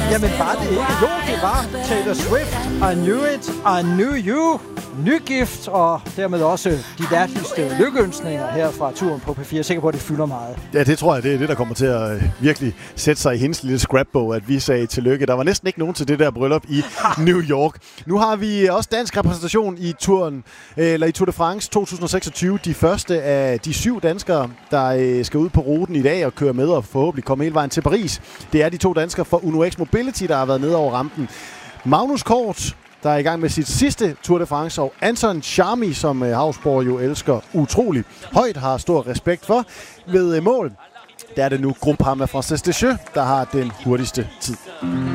Jamen var det ikke? Jo, det var Taylor Swift. I knew it, I knew you. Nygift, og dermed også de værdigste lykkeønskninger her fra turen på P4. Jeg er sikker på, at det fylder meget. Ja, det tror jeg, det er det, der kommer til at virkelig sætte sig i hendes lille scrapbog, at vi sagde tillykke. Der var næsten ikke nogen til det der bryllup i New York. Nu har vi også dansk repræsentation i turen, eller i Tour de France 2026. De første af de 7 danskere, der skal ud på ruten i dag og køre med og forhåbentlig komme hele vejen til Paris. Det er de 2 danskere fra Uno X Mobility, der har været nede over rampen. Magnus Kort, der er i gang med sit sidste Tour de France, og Anton Charmy, som Hausborg jo elsker utrolig højt, har stor respekt for. Ved mål, der er det nu Groupama Française des Jeux, der har den hurtigste tid.